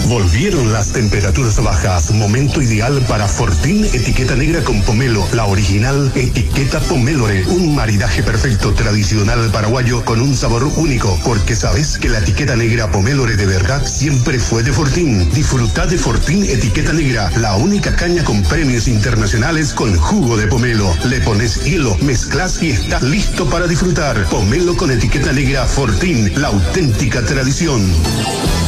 Volvieron las temperaturas bajas, momento ideal para Fortín etiqueta negra con pomelo, la original etiqueta Pomélore, un maridaje perfecto tradicional paraguayo con un sabor único, porque sabes que la etiqueta negra Pomélore de verdad siempre fue de Fortín. Disfruta de Fortín etiqueta negra, la única caña con premios internacionales con jugo de pomelo. Le pones hielo, mezclas y está listo para disfrutar. Pomelo con etiqueta negra Fortín, la auténtica tradición.